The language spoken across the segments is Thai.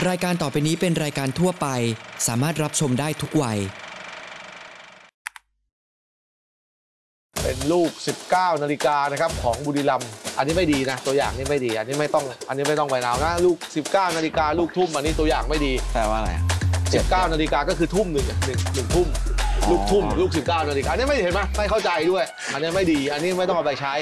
รายการต่อไปนี้เป็นรายการทั่วไปสามารถรับชมได้ทุกวัยเป็นลูก 19 นาฬิกานะครับของบุรีรัมย์อันนี้ไม่ดีนะตัวอย่างนี้ไม่ดีอันนี้ไม่ต้องไปเอานะลูก 19 นาฬิกาลูกทุ่มอันนี้ตัวอย่างไม่ดีแปลว่าอะไร 19 นาฬิกาก็คือทุ่มหนึ่งทุ่มลูกทุ่มลูก 19 นาฬิกาอันนี้ไม่เห็นไหมไม่เข้าใจด้วยอันนี้ไม่ดีอันนี้ไม่ต้องเอาไปใช้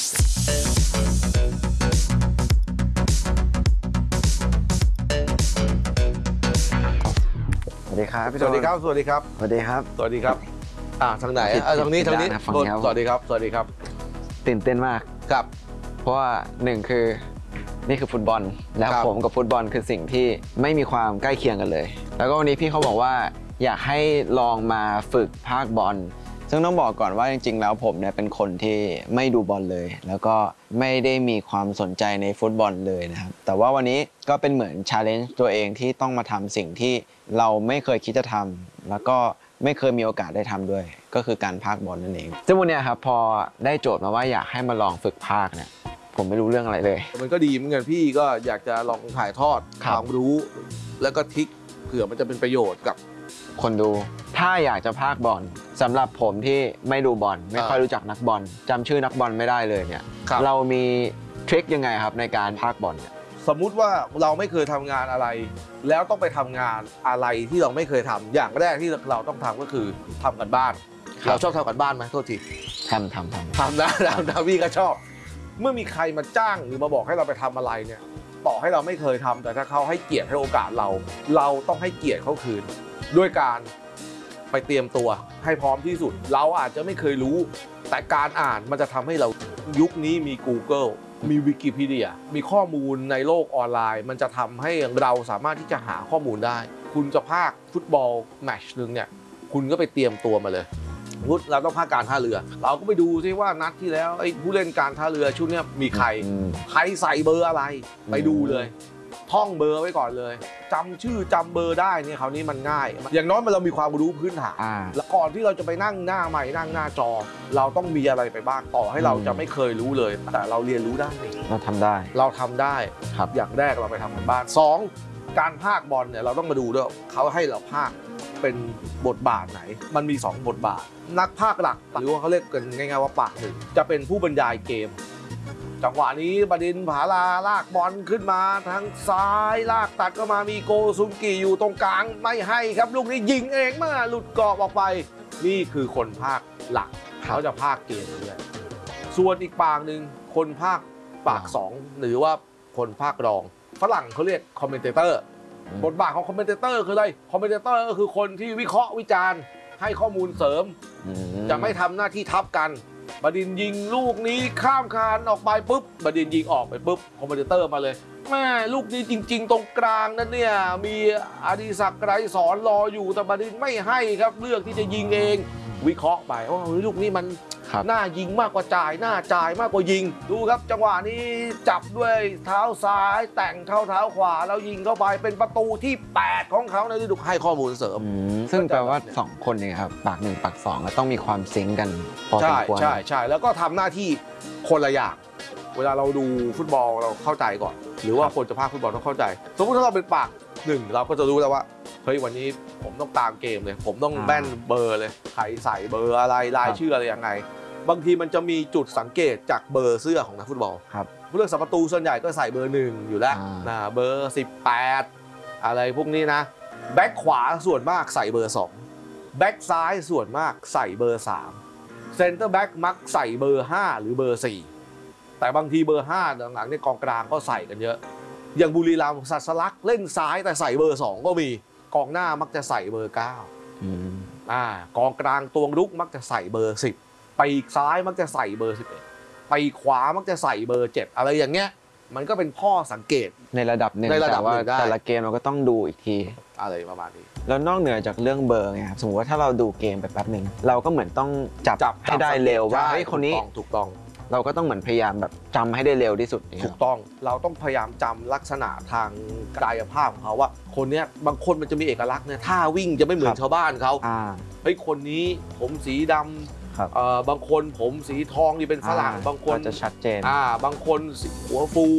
สวัสดีครับสวัสดีครับสวัสดีครับสวัสดีครับสวัสดีครับทางไหนทางนี้สวัสดีครับตื่นเต้นมากครับเพราะว่าหนึ่งคือนี่คือฟุตบอลแล้วผมกับฟุตบอลคือสิ่งที่ไม่มีความใกล้เคียงกันเลยแล้วก็วันนี้พี่เขาบอกว่าอยากให้ลองมาฝึกภาคบอลซึ่งต้องบอกก่อนว่าจริงๆแล้วผมเนี่ยเป็นคนที่ไม่ดูบอลเลยแล้วก็ไม่ได้มีความสนใจในฟุตบอลเลยนะครับแต่ว่าวันนี้ก็เป็นเหมือน challenge ตัวเองที่ต้องมาทำสิ่งที่เราไม่เคยคิดจะทำแล้วก็ไม่เคยมีโอกาสได้ทำด้วยก็คือการพากย์บอลนั่นเองซึ่งวันนี้ครับพอได้โจทย์มาว่าอยากให้มาลองฝึกพากย์เนี่ยผมไม่รู้เรื่องอะไรเลยมันก็ดีเหมือนกันพี่ก็อยากจะลองถ่ายทอดความรู้แล้วก็ทริคเผื่อมันจะเป็นประโยชน์กับคนดูถ้าอยากจะพากย์บอลสำหรับผมที่ไม่ดูบอลไม่ค่อยรู้จักนักบอลจำชื่อนักบอลไม่ได้เลยเนี่ยเรามีทริคยังไงครับในการพากย์บอลเนี่ยสมมุติว่าเราไม่เคยทำงานอะไรแล้วต้องไปทำงานอะไรที่เราไม่เคยทำอย่างแรกที่เราต้องทำก็คือทำกันบ้านเราชอบทำกันบ้านไหมโทษทีทำนะพี่ก็ชอบเมื่อมีใครมาจ้างหรือมาบอกให้เราไปทำอะไรเนี่ยต่อให้เราไม่เคยทำแต่ถ้าเขาให้เกียรติให้โอกาสเราต้องให้เกียรติเขาคืนด้วยการไปเตรียมตัวให้พร้อมที่สุดเราอาจจะไม่เคยรู้แต่การอ่านมันจะทำให้เรายุคนี้มี Google มีวิกิพีเดียมีข้อมูลในโลกออนไลน์มันจะทำให้เราสามารถที่จะหาข้อมูลได้คุณจะพากย์ฟุตบอลแมตช์นึงเนี่ยคุณก็ไปเตรียมตัวมาเลยเราต้องพากย์การท่าเรือเราก็ไปดูซิว่านัดที่แล้วไอ้ผู้เล่นการท่าเรือชุดนี้มีใครใส่เบอร์อะไรไปดูเลยท่องเบอร์ไว้ก่อนเลยจำชื่อจำเบอร์ได้เนี่ยคราวนี้มันง่ายอย่างน้อยเรามีความรู้พื้นฐานแล้วก่อนที่เราจะไปนั่งหน้าใหม่นั่งหน้าจอเราต้องมีอะไรไปบ้างต่อให้เราจะไม่เคยรู้เลยแต่เราเรียนรู้ได้เราทำได้ครับอย่างแรกเราไปทำกันบ้าน2การพากย์บอลเนี่ยเราต้องมาดูด้วยเขาให้เราพากย์เป็นบทบาทไหนมันมี2บทบาทนักพากย์หลักหรือว่าเขาเรียกกันง่ายๆว่าปากหนึ่งจะเป็นผู้บรรยายเกมจังหวะนี้บดินผาลาลากบอลขึ้นมาทางซ้ายลากตัดก็มามีโกซุนกิอยู่ตรงกลางไม่ให้ครับลูกนี้ยิงเองมาหลุดกรอบออกไปนี่คือคนพากย์หลักเขาจะพากย์เกมเลยส่วนอีกปากหนึ่งคนพากย์ปาก2หรือว่าคนพากย์รองฝรั่งเขาเรียกคอมเมนเตอร์บทบาทของคอมเมนเตอร์คืออะไรคอมเมนเตอร์ก็คือคนที่วิเคราะห์วิจารณ์ให้ข้อมูลเสริมจะไม่ทำหน้าที่ทับกันบดินยิงลูกนี้ข้ามคานออกไปปุ๊บบดินยิงออกไปปุ๊บคอมเมนเตอร์มาเลยแม่ลูกนี้จริงๆตรงกลางนั้นเนี่ยมีอดิศักดิ์ไกรสอนรออยู่แต่บดินไม่ให้ครับเลือกที่จะยิงเองวิเคราะห์ไปว่าลูกนี้มันน่ายิงมากกว่าจ่ายน่าจ่ายมากกว่ายิงดูครับจังหวะนี้จับด้วยเท้าซ้ายแต่งเข้าเท้าขวาแล้วยิงเข้าไปเป็นประตูที่8ของเขาในฤดูกาลให้ข้อมูลเสริมซึ่งแปลว่า2คนเนี่ยครับปาก1ปาก2ต้องมีความซิงกันพอสมควรใช่แล้วก็ทำหน้าที่คนละอย่างเวลาเราดูฟุตบอลเราเข้าใจก่อนหรือว่าคนจะพากย์ฟุตบอลต้องเข้าใจสมมติถ้าเราเป็นปาก1เราก็จะรู้แล้วว่าเฮ้ยวันนี้ผมต้องตามเกมเลยผมต้องแม่นเบอร์เลยใครใส่เบอร์อะไรรายชื่ออะไรยังไงบางทีมันจะมีจุดสังเกตจากเบอร์เสื้อของนักฟุตบอลผู้เล่นสัมประตูส่วนใหญ่ก็ใส่เบอร์1อยู่แล้วนะเบอร์18อะไรพวกนี้นะแบ็คขวาส่วนมากใส่เบอร์2แบ็คซ้ายส่วนมากใส่เบอร์3เซนเตอร์แบ็คมักใส่เบอร์5หรือเบอร์4แต่บางทีเบอร์5หลังๆในกองกลางก็ใส่กันเยอะอย่างบุรีรัมย์สัสลักเล่นซ้ายแต่ใส่เบอร์2ก็มีกองหน้ามักจะใส่เบอร์9กองกลางตัวรุกมักจะใส่เบอร์10ปีกซ้ายมักจะใส่เบอร์11ปีกขวามักจะใส่เบอร์7อะไรอย่างเงี้ยมันก็เป็นข้อสังเกตในระดับหนึ่งแต่ว่าแต่ละเกมเราก็ต้องดูอีกทีอะไรประมาณนี้แล้วนอกเหนือจากเรื่องเบอร์ไงครับสมมติว่าถ้าเราดูเกมไปแป๊บนึงเราก็เหมือนต้องจับให้ได้เร็วว่าเฮ้ยคนนี้ถูกต้องเราก็ต้องเหมือนพยายามแบบจำให้ได้เร็วที่สุดถูกต้องเราต้องพยายามจำลักษณะทางกายภาพของเขาว่าคนเนี้ยบางคนมันจะมีเอกลักษณ์เนี่ยท่าวิ่งจะไม่เหมือนชาวบ้านเขาเฮ้ยคนนี้ผมสีดำบางคนผมสีทองนี่เป็นฝรั่งบางคนจะชัดเจนบางคนหัวฟู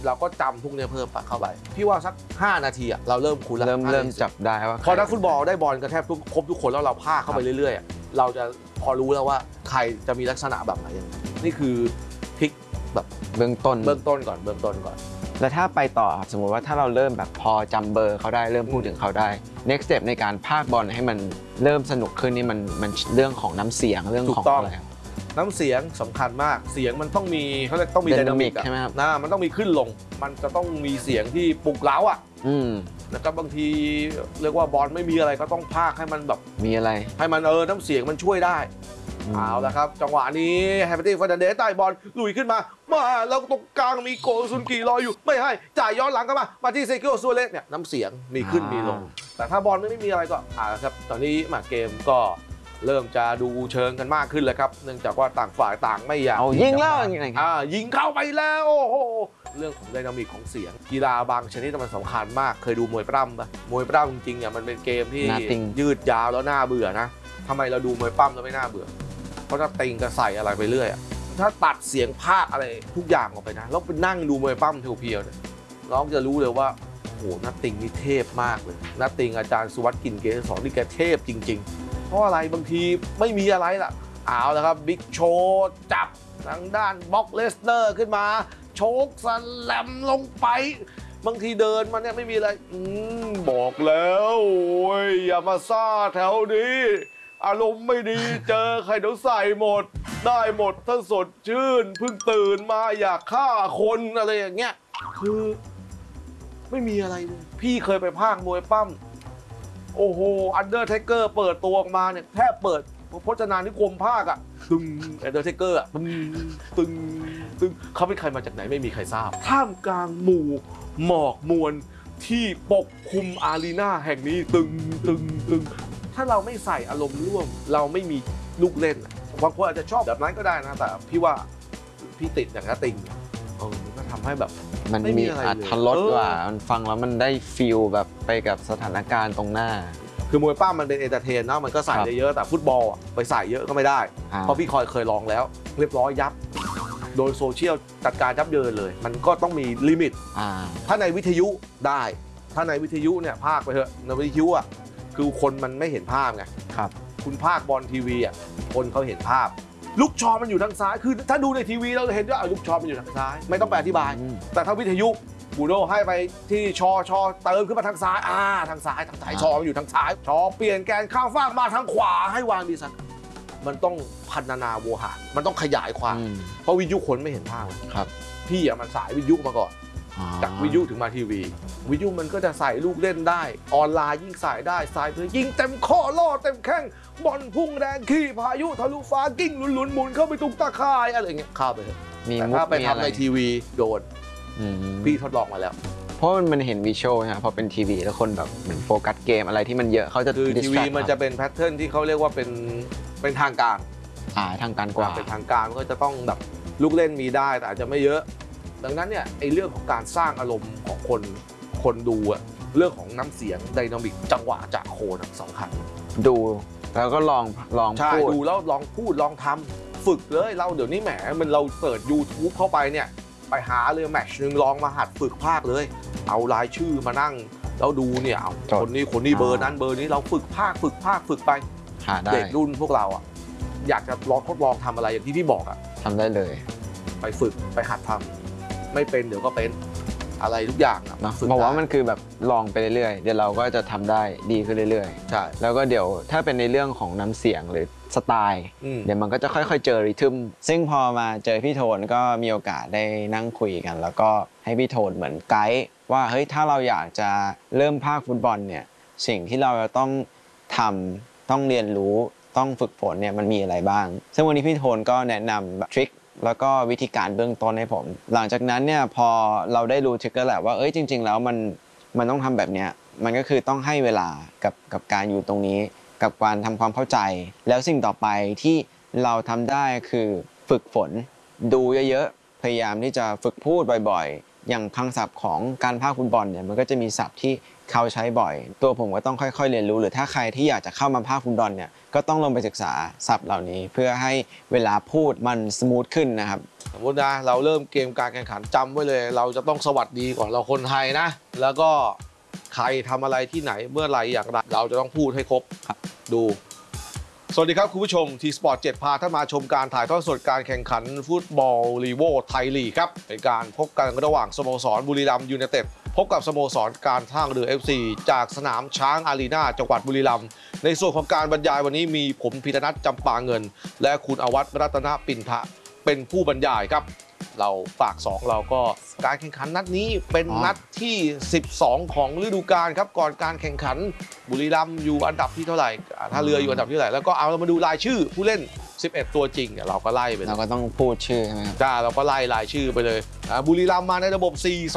เราก็จำพวกนี้เพิ่มเข้าไปพี่ว่าสัก5 นาทีอะเราเริ่มคุ้นแล้วเริ่มจับได้ว่าพอนักฟุตบอลได้บอลกันแทบครบทุกคนแล้วเราพากเข้าไปเรื่อยๆเราจะพอรู้แล้วว่าใครจะมีลักษณะแบบไหนนี่คือพลิกแบบเบื้องต้นก่อนแล้วถ้าไปต่อครับสมมติว่าถ้าเราเริ่มแบบพอจำเบอร์เขาได้เริ่มพูดถึงเขาได้ next step ในการพากบอลให้มันเริ่มสนุกขึ้นนี่มันเรื่องของน้ำเสียงเรื่องของอะไรครับน้ำเสียงสำคัญมากเสียงมันต้องมีเขาเรียกต้องมีไดนามิกใช่ไหมครับมันต้องมีขึ้นลงมันจะต้องมีเสียงที่ปลุกเร้าอ่ะแล้วก็บางทีเรียกว่าบอลไม่มีอะไรก็ต้องพากให้มันแบบมีอะไรให้มันน้ำเสียงมันช่วยได้เอาละครับจังหวะนี้แฮมเปอร์ตี้ฟาร์นันเดสได้บอลลุยขึ้นมาแล้วตรงกลางมีโกซุนกีรออยู่ไม่ให้จ่ายย้อนหลังกันมาที่เซคิโอซัวเรสเนี่ยน้ำเสียงมีขึ้นมีลงแต่ถ้าบอลไม่มีอะไรก็ครับตอนนี้เกมก็เริ่มจะดูเชิงกันมากขึ้นแล้วครับเนื่องจากว่าต่างฝ่ายต่างไม่อยากยิงแล้วยิงเข้าไปแล้วโอ้โหเรื่องของไดนามิกของเสียงกีฬาบางชนิดมันสำคัญมากเคยดูมวยปล้ำปะมวยปล้ำจริงๆเนี่ยมันเป็นเกมที่ยืดยาวแล้วน่าเบื่อนะทำไมเราดูมวยปล้ำแล้วไม่น่าเบื่อเพราะถ้าติงก็ใส่อะไรไปเรื่อยถ้าตัดเสียงพากอะไรทุกอย่างออกไปนะแล้วไปนั่งดูมวยปล้ำเพียวๆเนี่ยน้องจะรู้เลยว่าโอ้โหนัตติงนี่เทพมากเลยนัตติงอาจารย์สุวัสดิ์กลิ่นเกษรนี่แกเทพจริงๆเพราะอะไรบางทีไม่มีอะไรล่ะเอาละครับบิ๊กโชว์จับทางด้านบ็อกเลสเตอร์ขึ้นมาโชกสแลมลงไปบางทีเดินมาเนี่ยไม่มีอะไรบอกแล้วโอ้ยอย่ามาซ่าแถวนี้อารมณ์ไม่ดีเจอใครเดี๋ยวใส่หมดได้หมดถ้าสดชื่นเพิ่งตื่นมาอยากฆ่าคนอะไรอย่างเงี้ยคือไม่มีอะไรเลยพี่เคยไปพากมวยปั้มโอ้โหอันเดอร์เทเกอร์เปิดตัวออกมาเนี่ยแทบเปิดพจนานุกรมภาคอะตึงอันเดอร์เทเกอร์อะตึงเขาเป็นใครมาจากไหนไม่มีใครทราบท่ามกลางหมู่หมอกมวลที่ปกคลุมอารีนาแห่งนี้ตึงถ้าเราไม่ใส่อารมณ์ร่วมเราไม่มีลูกเล่นบางคนอาจจะชอบแบบนั้นก็ได้นะแต่พี่ว่าพี่ติดอย่างนั้นติงมันก็ทำให้แบบมันมีอรรถรสกว่ามันฟังแล้วมันได้ฟีลแบบไปกับสถานการณ์ตรงหน้าคือมวยป้ามันเป็นเอนเตอร์เทนนะมันก็ใส่ได้เยอะแต่ฟุตบอลไปใส่เยอะก็ไม่ได้เพราะพี่เคยลองแล้วเรียบร้อยยับโดยโซเชียลจัดการยับเยินเลยมันก็ต้องมีลิมิตถ้าในวิทยุได้ถ้าในวิทยุเนี่ยพากไปเถอะในวิทยุคือคนมันไม่เห็นภาพไงครับคุณพากบอลทีวีคนเขาเห็นภาพลูกชอมันอยู่ทางซ้ายคือถ้าดูในทีวีเราเห็นว่าลูกชอมันอยู่ทางซ้ายไม่ต้องไปอธิบายแต่ถ้าวิทยุบูโดให้ไปที่ชอเติมขึ้นมาทางซ้ายทางซ้ายชอมันอยู่ทางซ้ายชอเปลี่ยนแกนข้างฟากมาทางขวาให้วางดีสันมันต้องพันนาโวหารมันต้องขยายความเพราะวิทยุคนไม่เห็นภาพครับพี่มันสายวิทยุมาก่อนจากวิทยุถึงมาทีวีวิทยุมันก็จะใส่ลูกเล่นได้ออนไลน์ยิ่งใส่ได้ใส่เพื่อยิงเต็มข้อล่อเต็มแข้งบอลพุ่งแรงขี้พายุทะลุฟ้ากิ้งหลุนหมุนเข้าไปตุกตะข่ายอะไรเงี้ยเข้าไปเลยแต่ถ้าไปทำในทีวีโดนพี่ทดลองมาแล้วเพราะมันเห็นวิชวลนะพอเป็นทีวีแล้วคนแบบเหมือนโฟกัสเกมอะไรที่มันเยอะเขาจะคือทีวีมันจะเป็นแพทเทิร์นที่เขาเรียกว่าเป็นทางการทางการกว่าเป็นทางการก็จะต้องแบบลูกเล่นมีได้แต่อาจจะไม่เยอะดังนั้นเนี่ยไอ้เรื่องของการสร้างอารมณ์ของคนดูเรื่องของน้ำเสียงไดนามิกจังหวะจากโคนสำคัญดูแล้วก็ลองพูดดูแล้วลองพูดลองทำฝึกเลยเราเดี๋ยวนี้แหมมันเราเสิร์ช YouTube เข้าไปเนี่ยไปหาเลยแมตช์นึงลองมาหัดฝึกพากเลยเอารายชื่อมานั่งแล้วดูเนี่ยเอาคนนี้เบอร์นั้นเบอร์นี้เราฝึกพากฝึกไปเด็กรุ่นพวกเราอยากจะลองทดลองทำอะไรอย่างที่พี่บอกทำได้เลยไปฝึกไปหัดทำไม่เป็นเดี๋ยวก็เป็นอะไรทุกอย่างบอกว่ามันคือแบบลองไปเรื่อยๆเดี๋ยวเราก็จะทำได้ดีขึ้นเรื่อยๆใช่แล้วก็เดี๋ยวถ้าเป็นในเรื่องของน้ำเสียงหรือสไตล์เดี๋ยวมันก็จะค่อยๆเจอริทึมซึ่งพอมาเจอพี่โทนก็มีโอกาสได้นั่งคุยกันแล้วก็ให้พี่โทนเหมือนไกด์ว่าเฮ้ยถ้าเราอยากจะเริ่มพากย์ฟุตบอลเนี่ยสิ่งที่เราจะต้องทำต้องเรียนรู้ต้องฝึกฝนเนี่ยมันมีอะไรบ้างซึ่งวันนี้พี่โทนก็แนะนำทริคแล้วก็วิธีการเบื้องต้นให้ผมหลังจากนั้นเนี่ยพอเราได้รู้ทริคแล้วแหละว่าจริงๆแล้วมันต้องทำแบบเนี้ยมันก็คือต้องให้เวลากับการอยู่ตรงนี้กับการทำความเข้าใจแล้วสิ่งต่อไปที่เราทำได้คือฝึกฝนดูเยอะๆพยายามที่จะฝึกพูดบ่อยๆอย่างคำศัพท์ของการพากย์ฟุตบอลเนี่ยมันก็จะมีศัพท์ที่เขาใช้บ่อยตัวผมก็ต้องค่อยๆเรียนรู้หรือถ้าใครที่อยากจะเข้ามาพากย์ฟุตบอลเนี่ยก็ต้องลงไปศึกษาศัพท์เหล่านี้เพื่อให้เวลาพูดมันสมูทขึ้นนะครับสมมตินะเราเริ่มเกมการแข่งขันจำไว้เลยเราจะต้องสวัสดีก่อนเราคนไทยนะแล้วก็ใครทำอะไรที่ไหนเมื่อไรอย่างไรเราจะต้องพูดให้ครบดูสวัสดีครับคุณผู้ชมทีสปอร์ต7พาท่านมาชมการถ่ายทอดสดการแข่งขันฟุตบอลลีโวไทยลีกครับเป็นการพบกันระหว่างสโมสรบุรีรัมย์ยูไนเต็ดพบกับสโมสรการท่าเรือ FC จากสนามช้างอารีนาจังหวัดบุรีรัมย์ในส่วนของการบรรยายวันนี้มีผมพีรนัทจำปาเงินและคุณอวัฒน์รัตนปิ่นทะเป็นผู้บรรยายครับเราปาก2เราก็การแข่งขันนัดนี้เป็นนัดที่12ของฤดูกาลครับก่อนการแข่งขันบุรีรัมย์อยู่อันดับที่เท่าไหร่ท่าเรืออยู่อันดับที่เท่าไหร่แล้วก็เอาเรามาดูรายชื่อผู้เล่น11ตัวจริงเราก็ไล่ไปเราก็ต้องพูดชื่อใช่ไหมครับเราก็ไล่รายชื่อไปเลยบุรีรัมย์มาในระบบ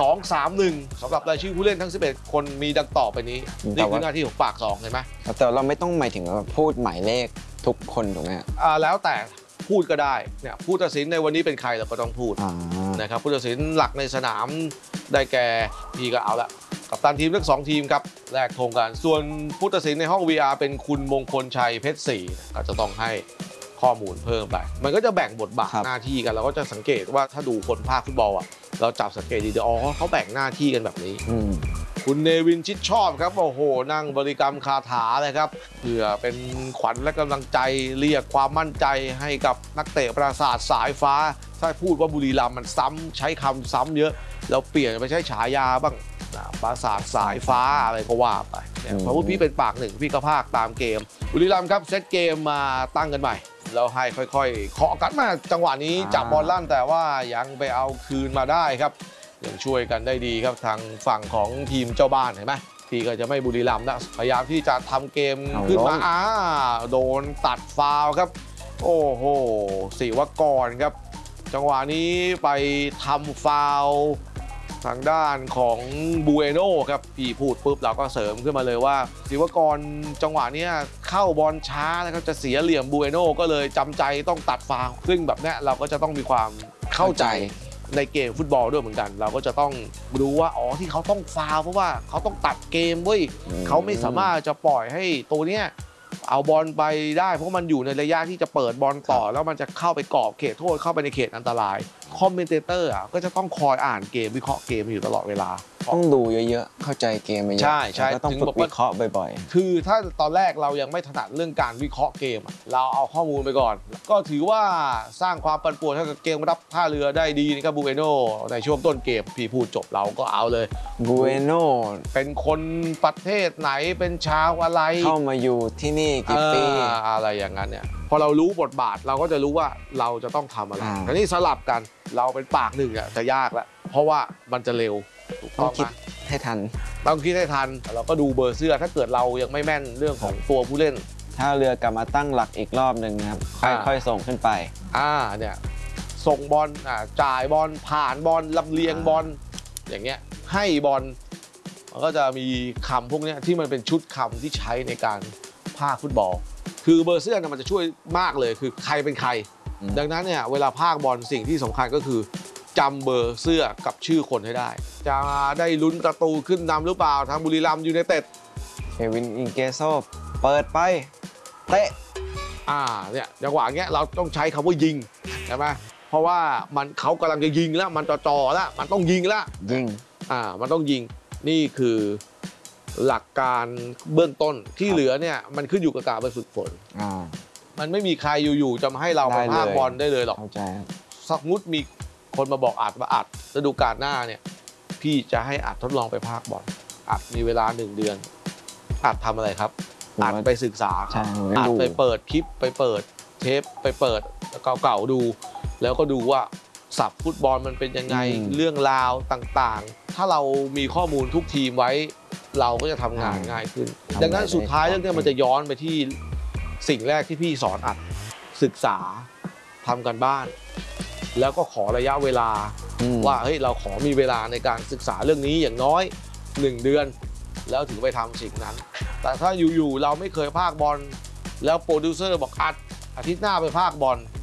4-2-3-1 สำหรับรายชื่อผู้เล่นทั้ง11คนมีดังต่อไปนี้นี่คือหน้าที่ของปาก2เห็นไหมแต่เราไม่ต้องหมายถึงว่าพูดหมายเลขทุกคนถูกไหมแล้วแต่พูดก็ได้เนี่ยผู้ตัดสินในวันนี้เป็นใครเราก็ต้องพูดนะครับผู้ตัดสินหลักในสนามได้แก่พี่ก็เอาละกัปตันทีมทั้ง2ทีมครับแลกธงกันส่วนผู้ตัดสินในห้อง VR เป็นคุณมงคลชัยเพชรศรีก็จะต้องให้ข้อมูลเพิ่มไปมันก็จะแบ่งบทบาทหน้าที่กันเราก็จะสังเกตว่าถ้าดูคนภาคฟุตบอลเราจับสังเกตดีๆอ๋อเขาแบ่งหน้าที่กันแบบนี้คุณเนวินชิดชอบครับโอ้โหนั่งบริกรรมคาถาเลยครับเพื่อเป็นขวัญและกำลังใจเรียกความมั่นใจให้กับนักเตะปราสาทสายฟ้าถ้าพูดว่าบุรีรัมย์มันซ้ำใช้คำซ้ำเยอะเราเปลี่ยนไปใช้ฉายาบ้างปราสาทสายฟ้าอะไรก็ว่าไปเพราะว่าพี่เป็นปากหนึ่งพี่ก็พากตามเกมบุรีรัมย์ครับเซตเกมมาตั้งกันใหม่แล้วให้ค่อยๆเคาะกันมาจังหวะนี้จับบอลลั่นแต่ว่ายังไปเอาคืนมาได้ครับยังช่วยกันได้ดีครับทางฝั่งของทีมเจ้าบ้านเห็นไหมพี่ก็จะไม่บุรีรัมย์นะพยายามที่จะทำเกมขึ้นมาโดนตัดฟาวล์ครับโอ้โหศิวกรครับจังหวะนี้ไปทำฟาวล์ทางด้านของบูเอโน่ครับพี่พูดปุ๊บเราก็เสริมขึ้นมาเลยว่าศิวกรจังหวะนี้เข้าบอลช้าแล้วครับจะเสียเหลี่ยมบูเอโน่ก็เลยจำใจต้องตัดฟาวล์ซึ่งแบบนี้เราก็จะต้องมีความเข้าใจในเกมฟุตบอลด้วยเหมือนกันเราก็จะต้องรู้ว่าอ๋อที่เขาต้องฟาวล์เพราะว่าเขาต้องตัดเกมเว้ยเขาไม่สามารถจะปล่อยให้ตัวเนี้ยเอาบอลไปได้เพราะมันอยู่ในระยะที่จะเปิดบอลต่อแล้วมันจะเข้าไปกรอบเขตโทษเข้าไปในเขตอันตรายคอมเมนเตอร์ก็จะต้องคอยอ่านเกมวิเคราะห์เกมอยู่ตลอดเวลาต้องดูเยอะๆเข้าใจเกมเยอะใช่ก็ต้องฝึกวิเคราะห์บ่อยๆคือถ้าตอนแรกเรายังไม่ถนัดเรื่องการวิเคราะห์เกมเราเอาข้อมูลไปก่อนก็ถือว่าสร้างความปั่นป่วนให้กับเกมรับท่าเรือได้ดีนะครับบูเอโน่ในช่วงต้นเกมพี่พูดจบเราก็เอาเลยบูเอโน่เป็นคนประเทศไหนเป็นชาวอะไรเข้ามาอยู่ที่นี่กี่ปีอะไรอย่างนั้นเนี่ยพอเรารู้บทบาทเราก็จะรู้ว่าเราจะต้องทำอะไรแต่นี่สลับกันเราเป็นปากหนึ่งจะยากแล้วเพราะว่ามันจะเร็วต้องคิดให้ทันต้องคิดให้ทันเราก็ดูเบอร์เสื้อถ้าเกิดเรายังไม่แม่นเรื่องของตัวผู้เล่นถ้าเรือกลับมาตั้งหลักอีกรอบหนึ่งนะครับค่อยๆส่งขึ้นไปเนี่ยส่งบอลจ่ายบอลผ่านบอลลำเลียงบอลอย่างเงี้ยให้บอลมันก็จะมีคำพวกนี้ที่มันเป็นชุดคำที่ใช้ในการพากย์ฟุตบอลคือเบอร์เสื้อมันจะช่วยมากเลยคือใครเป็นใครดังนั้นเนี่ยเวลาพากย์บอลสิ่งที่สำคัญก็คือจำเบอร์เสื้อกับชื่อคนให้ได้จะได้ลุ้นประตูขึ้นนำหรือเปล่าทางบุรีรัมย์ยูไนเต็ดเควินอิงเกโซเปิดไปเตะเนี่ยจังหวะเงี้ยเราต้องใช้คำว่ายิงใช่ไหมเพราะว่าเขากำลังจะยิงแล้วมันจ่อแล้วมันต้องยิงแล้วยิงมันต้องยิงนี่คือหลักการเบื้องต้นที่เหลือเนี่ยมันขึ้นอยู่กับการไปฝึกฝนมันไม่มีใครอยู่ๆจะมาให้เราไปพากย์บอลได้เลยหรอกสมมติมีคนมาบอกอัดฤดูกาลหน้าเนี่ยพี่จะให้อัดทดลองไปพากย์บอลอัดมีเวลา1 เดือนอัดทำอะไรครับอัดไปศึกษาอัดไปเปิดคลิปไปเปิดเทปไปเปิดเก่าๆดูแล้วก็ดูว่าศัพท์ฟุตบอลมันเป็นยังไงเรื่องราวต่างๆถ้าเรามีข้อมูลทุกทีมไว้เราก็จะทำงานง่ายขึ้นดังนั้นสุดท้ายเรื่องนี้มันจะย้อนไปที่สิ่งแรกที่พี่สอนอัดศึกษาทำกันบ้านแล้วก็ขอระยะเวลาว่าเฮ้ยเราขอมีเวลาในการศึกษาเรื่องนี้อย่างน้อย1 เดือนแล้วถึงไปทำสิ่งนั้นแต่ถ้าอยู่ๆเราไม่เคยพากย์บอลแล้วโปรดิวเซอร์บอกอัดอาทิตย์หน้าไปพากย์บอล